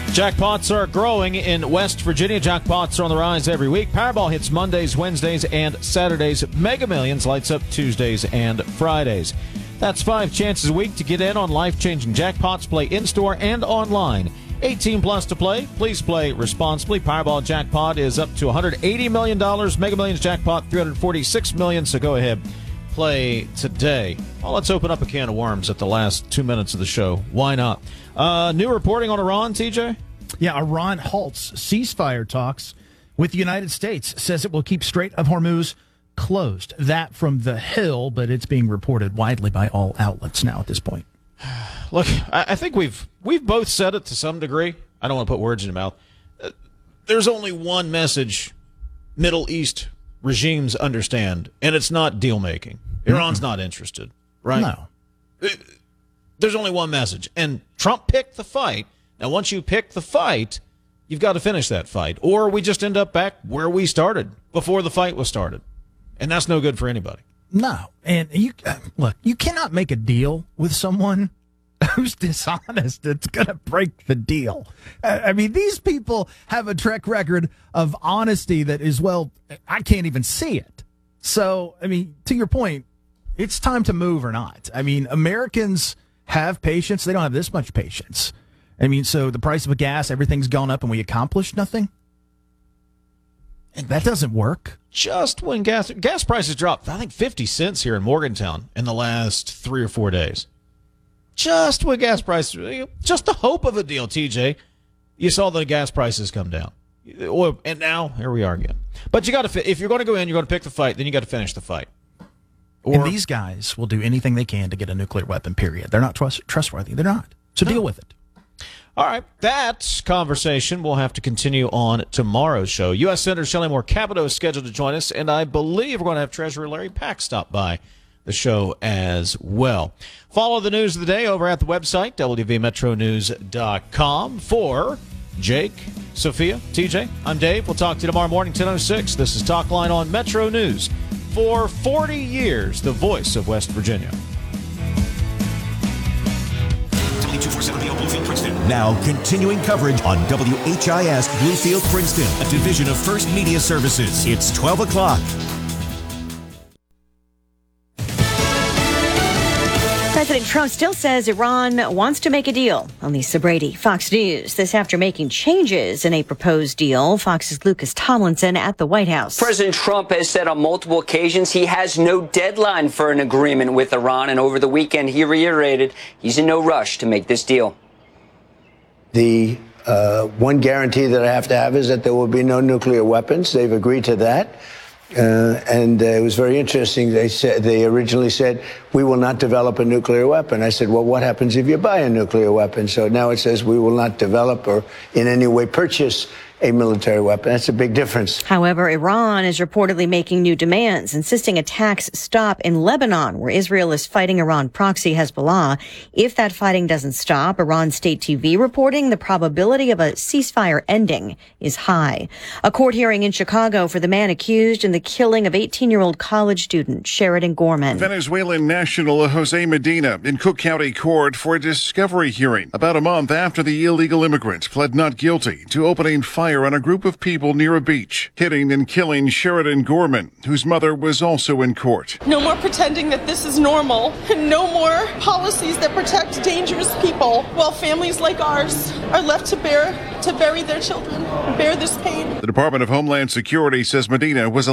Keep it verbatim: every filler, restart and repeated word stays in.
Jackpots are growing in West Virginia. Jackpots are on the rise every week. Powerball hits Mondays, Wednesdays, and Saturdays. Mega Millions lights up Tuesdays and Fridays. That's five chances a week to get in on life-changing jackpots. Play in-store and online. eighteen plus to play. Please play responsibly. Powerball jackpot is up to one hundred eighty million dollars. Mega Millions jackpot, three hundred forty-six million dollars. So go ahead, play today. Well, let's open up a can of worms at the last two minutes of the show. Why not? Uh, new reporting on Iran, T J? Yeah, Iran halts ceasefire talks with the United States, says it will keep Strait of Hormuz closed. That from The Hill, but it's being reported widely by all outlets now at this point. Look, I, I think we've we've both said it to some degree. I don't want to put words in your mouth. Uh, there's only one message Middle East regimes understand, and it's not deal-making. Iran's mm-hmm. not interested, right? No. Uh, There's only one message, and Trump picked the fight. Now, once you pick the fight, you've got to finish that fight, or we just end up back where we started before the fight was started, and that's no good for anybody. No, and you look, you cannot make a deal with someone who's dishonest. It's going to break the deal. I mean, these people have a track record of honesty that is, well, I can't even see it. So, I mean, to your point, it's time to move or not. I mean, Americans have patience. They don't have this much patience. I mean, so the price of a gas, everything's gone up and we accomplished nothing? And that doesn't work. Just when gas gas prices dropped, I think fifty cents here in Morgantown in the last three or four days. Just when gas prices, just the hope of a deal, T J, you saw the gas prices come down. And now, here we are again. But you got to, if you're going to go in, you're going to pick the fight, then you got to finish the fight. Or, and these guys will do anything they can to get a nuclear weapon, period. They're not trust, trustworthy. They're not. So no. Deal with it. All right. That conversation will have to continue on tomorrow's show. U S. Senator Shelley Moore Capito is scheduled to join us, and I believe we're going to have Treasurer Larry Pack stop by the show as well. Follow the news of the day over at the website, W V Metro News dot com. For Jake, Sophia, T J, I'm Dave. We'll talk to you tomorrow morning, ten oh six. This is Talk Line on Metro News. For forty years, the voice of West Virginia. Now, continuing coverage on W H I S Bluefield, Princeton, a division of First Media Services. It's twelve o'clock. President Trump still says Iran wants to make a deal. On Lisa Brady, Fox News. This after making changes in a proposed deal. Fox's Lucas Tomlinson at the White House. President Trump has said on multiple occasions he has no deadline for an agreement with Iran. And over the weekend, he reiterated he's in no rush to make this deal. The uh, one guarantee that I have to have is that there will be no nuclear weapons. They've agreed to that. Uh, and uh, it was very interesting. They said they originally said, we will not develop a nuclear weapon. I said, well, what happens if you buy a nuclear weapon? So now it says we will not develop or in any way purchase a military weapon. That's a big difference. However, Iran is reportedly making new demands, insisting attacks stop in Lebanon, where Israel is fighting Iran proxy Hezbollah. If that fighting doesn't stop, Iran State T V reporting the probability of a ceasefire ending is high. A court hearing in Chicago for the man accused in the killing of eighteen-year-old college student Sheridan Gorman. Venezuelan national Jose Medina in Cook County Court for a discovery hearing about a month after the illegal immigrant pled not guilty to opening fire on a group of people near a beach, hitting and killing Sheridan Gorman, whose mother was also in court. No more pretending that this is normal, and no more policies that protect dangerous people, while families like ours are left to bear, to bury their children, bear this pain. The Department of Homeland Security says Medina was